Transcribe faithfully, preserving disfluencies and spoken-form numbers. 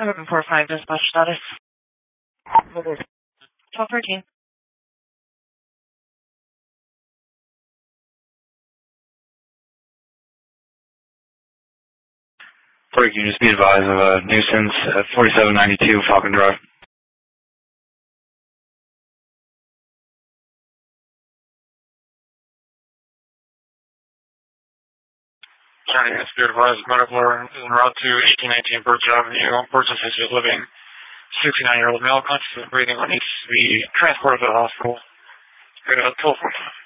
Seven four five dispatch status. Twelve thirteen. Break, you just be advised of a nuisance at forty-seven ninety-two Falcon Drive. County has been advised medical is en route to eighteen nineteen Birch Avenue. Person history of living. sixty-nine-year-old male conscious of breathing needs to be transported to the hospital. Uh, telephone.